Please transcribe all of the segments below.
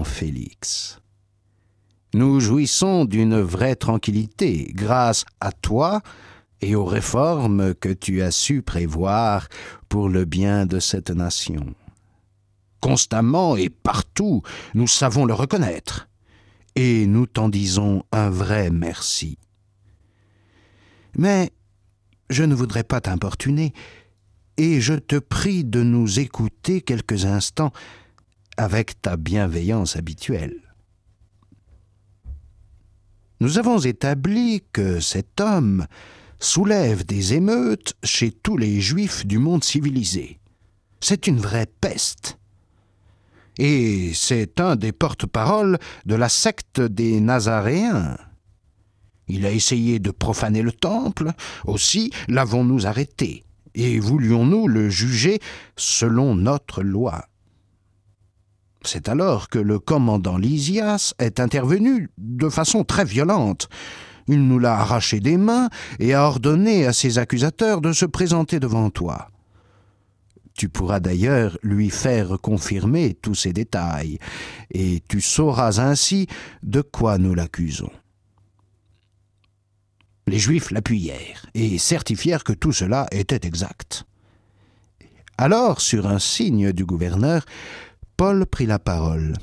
grand Félix. Nous jouissons d'une vraie tranquillité grâce à toi et aux réformes que tu as su prévoir pour le bien de cette nation. Constamment et partout, nous savons le reconnaître, et nous t'en disons un vrai merci. Mais je ne voudrais pas t'importuner, et je te prie de nous écouter quelques instants avec ta bienveillance habituelle. Nous avons établi que cet homme soulève des émeutes chez tous les Juifs du monde civilisé. C'est une vraie peste. Et c'est un des porte-paroles de la secte des Nazaréens. Il a essayé de profaner le temple, aussi l'avons-nous arrêté, et voulions-nous le juger selon notre loi. C'est alors que le commandant Lysias est intervenu de façon très violente. Il nous l'a arraché des mains et a ordonné à ses accusateurs de se présenter devant toi. Tu pourras d'ailleurs lui faire confirmer tous ces détails, et tu sauras ainsi de quoi nous l'accusons. » Les Juifs l'appuyèrent et certifièrent que tout cela était exact. Alors, sur un signe du gouverneur, Paul prit la parole.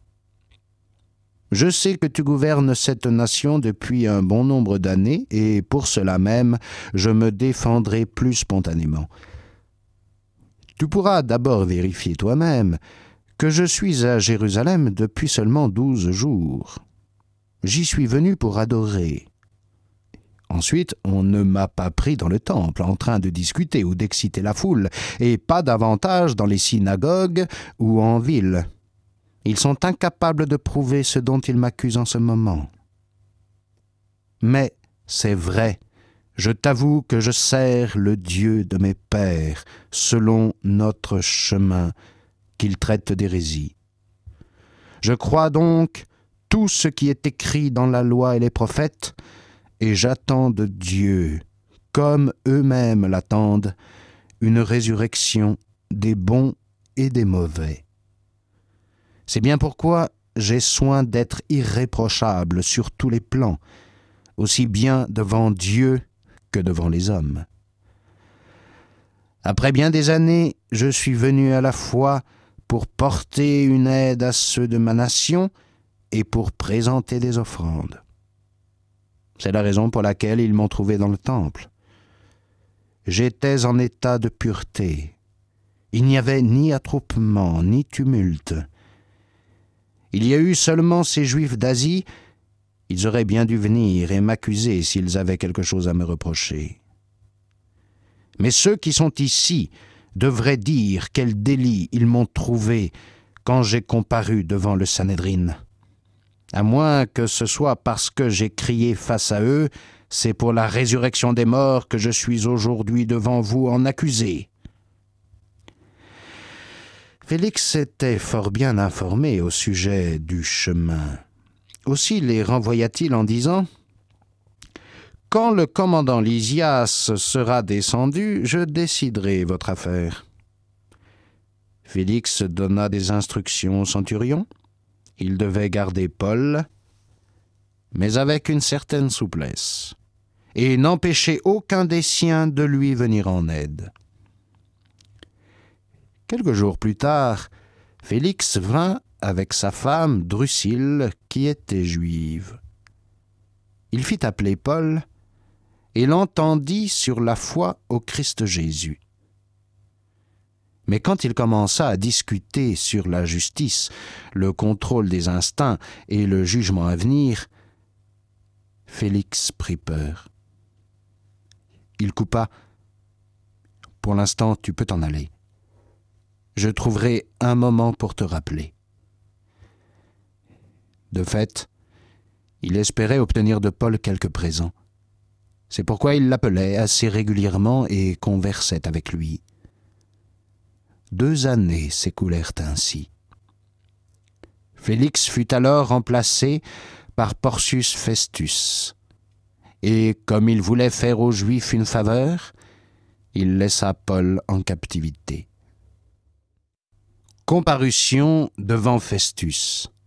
« Je sais que tu gouvernes cette nation depuis un bon nombre d'années, et pour cela même, je me défendrai plus spontanément. Tu pourras d'abord vérifier toi-même que je suis à Jérusalem depuis seulement 12 jours. J'y suis venu pour adorer. Ensuite, on ne m'a pas pris dans le temple en train de discuter ou d'exciter la foule, et pas davantage dans les synagogues ou en ville. Ils sont incapables de prouver ce dont ils m'accusent en ce moment. Mais c'est vrai, je t'avoue que je sers le Dieu de mes pères, selon notre chemin, qu'il traite d'hérésie. Je crois donc tout ce qui est écrit dans la loi et les prophètes, et j'attends de Dieu, comme eux-mêmes l'attendent, une résurrection des bons et des mauvais. C'est bien pourquoi j'ai soin d'être irréprochable sur tous les plans, aussi bien devant Dieu que devant les hommes. Après bien des années, je suis venu à la fois pour porter une aide à ceux de ma nation et pour présenter des offrandes. C'est la raison pour laquelle ils m'ont trouvé dans le temple. J'étais en état de pureté. Il n'y avait ni attroupement, ni tumulte. Il y a eu seulement ces Juifs d'Asie. Ils auraient bien dû venir et m'accuser s'ils avaient quelque chose à me reprocher. Mais ceux qui sont ici devraient dire quel délit ils m'ont trouvé quand j'ai comparu devant le Sanhédrin. À moins que ce soit parce que j'ai crié face à eux, c'est pour la résurrection des morts que je suis aujourd'hui devant vous en accusé. » Félix était fort bien informé au sujet du chemin. Aussi les renvoya-t-il en disant « Quand le commandant Lysias sera descendu, je déciderai votre affaire. » Félix donna des instructions au centurion. Il devait garder Paul, mais avec une certaine souplesse, et n'empêcher aucun des siens de lui venir en aide. Quelques jours plus tard, Félix vint avec sa femme Drusille, qui était juive. Il fit appeler Paul et l'entendit sur la foi au Christ Jésus. Mais quand il commença à discuter sur la justice, le contrôle des instincts et le jugement à venir, Félix prit peur. Il coupa. « Pour l'instant, tu peux t'en aller. Je trouverai un moment pour te rappeler. » De fait, il espérait obtenir de Paul quelques présents. C'est pourquoi il l'appelait assez régulièrement et conversait avec lui. 2 années s'écoulèrent ainsi. Félix fut alors remplacé par Porcius Festus, et comme il voulait faire aux Juifs une faveur, il laissa Paul en captivité. Comparution devant Festus.